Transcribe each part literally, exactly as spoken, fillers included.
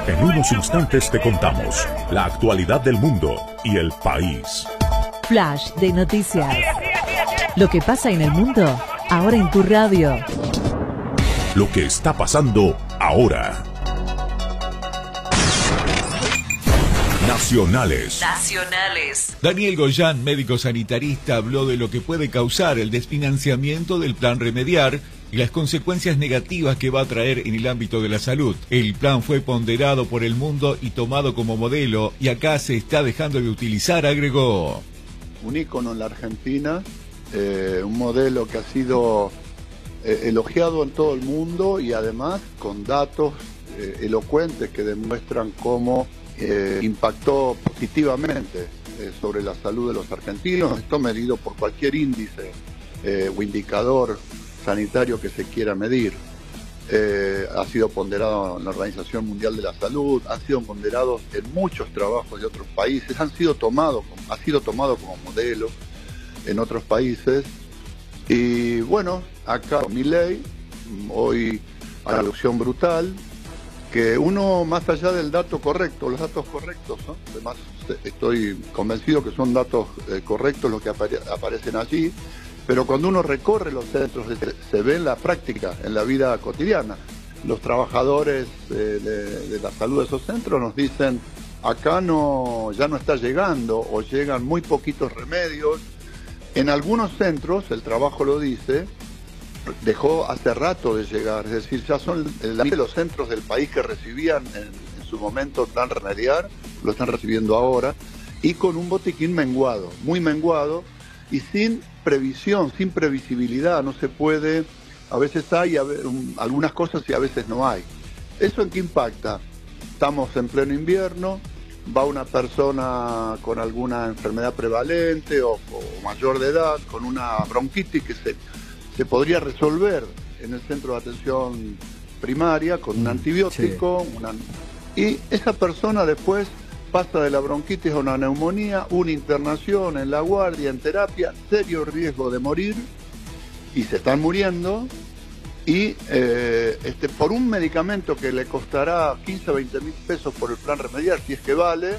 En unos instantes te contamos la actualidad del mundo y el país. Flash de noticias. Lo que pasa en el mundo, ahora en tu radio. Lo que está pasando ahora. Nacionales. Nacionales. Daniel Goyán, médico sanitarista, habló de lo que puede causar el desfinanciamiento del plan Remediar y las consecuencias negativas que va a traer en el ámbito de la salud. El plan fue ponderado por el mundo y tomado como modelo, y acá se está dejando de utilizar, agregó. Un ícono en la Argentina, eh, un modelo que ha sido eh, elogiado en todo el mundo y además con datos eh, elocuentes que demuestran cómo eh, impactó positivamente eh, sobre la salud de los argentinos. Esto medido por cualquier índice eh, o indicador sanitario que se quiera medir. Eh, ha sido ponderado en la Organización Mundial de la Salud, han sido ponderados en muchos trabajos de otros países, han sido tomados, ha sido tomado como modelo en otros países. Y bueno, acá Milei, hoy a la reducción brutal, que uno, más allá del dato correcto, los datos correctos, ¿no? Además estoy convencido que son datos eh, correctos los que apare aparecen allí, pero cuando uno recorre los centros, se ve en la práctica, en la vida cotidiana. Los trabajadores eh, de, de la salud de esos centros nos dicen, acá no, ya no está llegando, o llegan muy poquitos remedios. En algunos centros, el trabajo lo dice, dejó hace rato de llegar, es decir, ya son la mitad de los centros del país que recibían en, en su momento el plan Remediar, lo están recibiendo ahora, y con un botiquín menguado, muy menguado, y sin previsión, sin previsibilidad. No se puede, a veces hay a ver, um, algunas cosas y a veces no hay. ¿Eso en qué impacta? Estamos en pleno invierno, va una persona con alguna enfermedad prevalente o, o mayor de edad, con una bronquitis que se, se podría resolver en el centro de atención primaria con un antibiótico, sí. una, y esa persona después pasa de la bronquitis a una neumonía, una internación en la guardia, en terapia, serio riesgo de morir, y se están muriendo, y eh, este, por un medicamento que le costará quince a veinte mil pesos por el plan Remediar, si es que vale,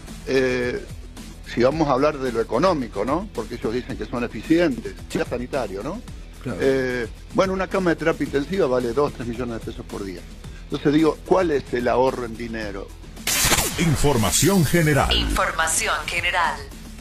eh, si vamos a hablar de lo económico, ¿no? Porque ellos dicen que son eficientes, es sanitario, ¿no? Claro. Eh, bueno, una cama de terapia intensiva vale dos, tres millones de pesos por día. Entonces digo, ¿cuál es el ahorro en dinero? Información general. Información general.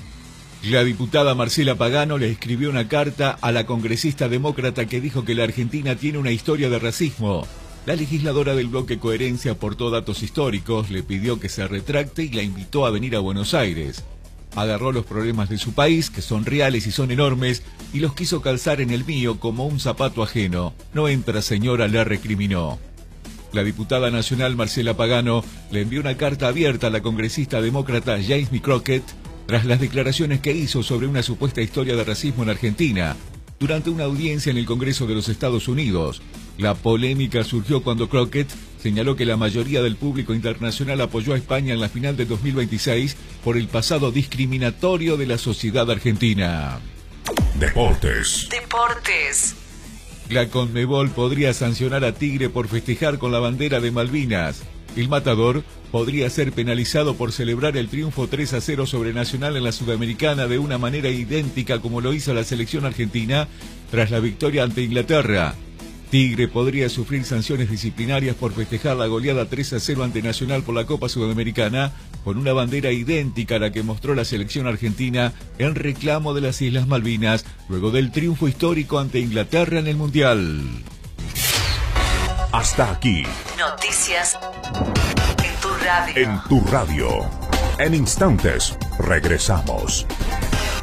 La diputada Marcela Pagano le escribió una carta a la congresista demócrata que dijo que la Argentina tiene una historia de racismo. La legisladora del bloque Coherencia aportó datos históricos, le pidió que se retracte y la invitó a venir a Buenos Aires. Agarró los problemas de su país, que son reales y son enormes, y los quiso calzar en el mío como un zapato ajeno. No entra, señora, le recriminó. La diputada nacional Marcela Pagano le envió una carta abierta a la congresista demócrata Jamie Crockett tras las declaraciones que hizo sobre una supuesta historia de racismo en Argentina durante una audiencia en el Congreso de los Estados Unidos. La polémica surgió cuando Crockett señaló que la mayoría del público internacional apoyó a España en la final de dos mil veintiséis por el pasado discriminatorio de la sociedad argentina. Deportes. Deportes. La Conmebol podría sancionar a Tigre por festejar con la bandera de Malvinas. El Matador podría ser penalizado por celebrar el triunfo tres a cero sobre Nacional en la Sudamericana de una manera idéntica como lo hizo la selección argentina tras la victoria ante Inglaterra. Tigre podría sufrir sanciones disciplinarias por festejar la goleada tres a cero ante Nacional por la Copa Sudamericana con una bandera idéntica a la que mostró la selección argentina en reclamo de las Islas Malvinas luego del triunfo histórico ante Inglaterra en el Mundial. Hasta aquí. Noticias en tu radio. En tu radio. En instantes regresamos.